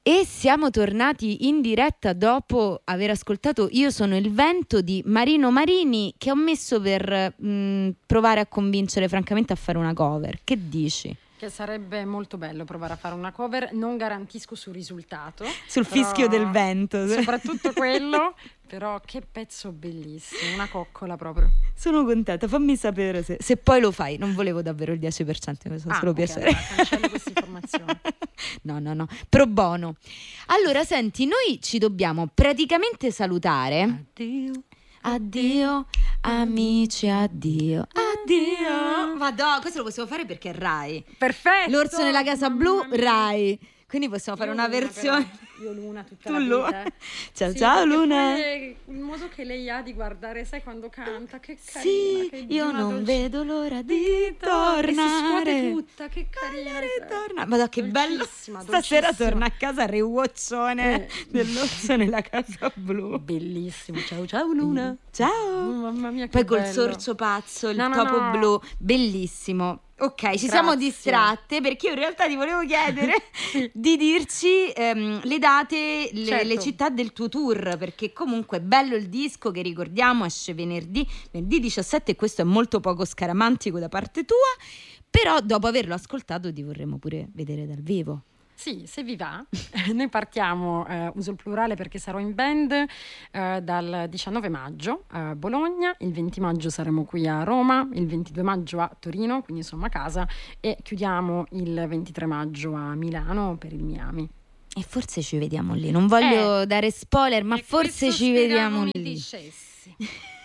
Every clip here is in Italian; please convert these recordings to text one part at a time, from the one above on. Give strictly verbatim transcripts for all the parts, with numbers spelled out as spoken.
E siamo tornati in diretta dopo aver ascoltato Io sono il vento di Marino Marini, che ho messo per mh, provare a convincere francamente a fare una cover. Che dici? Che sarebbe molto bello provare a fare una cover, non garantisco sul risultato. Sul fischio del vento. Soprattutto quello, però che pezzo bellissimo, una coccola proprio. Sono contenta, fammi sapere se, se poi lo fai. Non volevo davvero il dieci per cento, mi fa ah, solo okay, piacere. Allora, cancello questa informazione. No, no, no, pro bono. Allora, senti, noi ci dobbiamo praticamente salutare. Addio. Addio, amici, addio. Addio. Madò, questo lo possiamo fare perché è Rai. Perfetto. L'orso nella casa blu, Rai. Quindi possiamo fare Io una Luna, versione. Però. Io Luna tutta Tu la Luna. vita. Ciao, sì, ciao Luna. Poi il modo che lei ha di guardare, sai, quando canta, che carina. Sì, che io non dolce... vedo l'ora di tornare. E si scuote tutta, che carina. Torna. Madonna, che bello. Stasera dolcissima. torna a casa rewatchone eh. dell'orso nella casa blu. Bellissimo. Ciao, ciao Luna. Ciao. Oh, mamma mia, che Poi bello. col sorcio pazzo, il no, no, topo no. blu, bellissimo. Ok, ci Grazie. siamo distratte perché io in realtà ti volevo chiedere di dirci ehm, le date, le, certo. le città del tuo tour, perché comunque è bello il disco che ricordiamo esce venerdì, venerdì diciassette, e questo è molto poco scaramantico da parte tua, però dopo averlo ascoltato ti vorremmo pure vedere dal vivo. Sì, se vi va, noi partiamo, eh, uso il plurale perché sarò in band eh, dal diciannove maggio a Bologna, il venti maggio saremo qui a Roma, il ventidue maggio a Torino, quindi insomma a casa, e chiudiamo il ventitré maggio a Milano per il Miami. E forse ci vediamo lì, non voglio eh, dare spoiler, ma forse ci vediamo lì. Dicessi.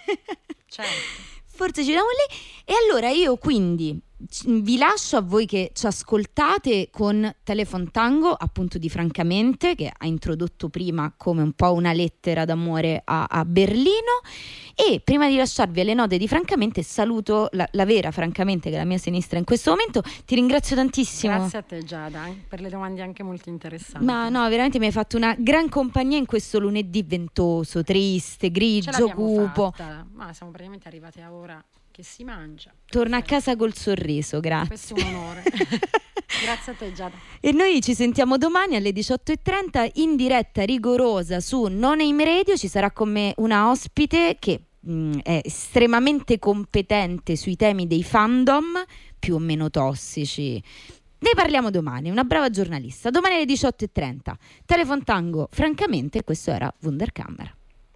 Certo. Forse ci vediamo lì. E allora io quindi vi lascio a voi che ci ascoltate con Telephone Tango, appunto di Francamente, che ha introdotto prima come un po' una lettera d'amore a, a Berlino. E prima di lasciarvi alle note di Francamente saluto la, la vera Francamente, che è la mia sinistra in questo momento. Ti ringrazio tantissimo. Grazie a te Giada, per le domande anche molto interessanti. Ma no, veramente mi hai fatto una gran compagnia in questo lunedì ventoso, triste, grigio, cupo. Fatta. Ma siamo praticamente arrivati a ora che si mangia. Torna a casa col sorriso, grazie. Questo è un onore. Grazie a te Giada. E noi ci sentiamo domani alle diciotto e trenta in diretta rigorosa su Non Aim Radio. Ci sarà con me una ospite che mh, è estremamente competente sui temi dei fandom più o meno tossici. Ne parliamo domani, una brava giornalista. Domani alle diciotto e trenta. Telephone Tango, Francamente, questo era Wunderkammer.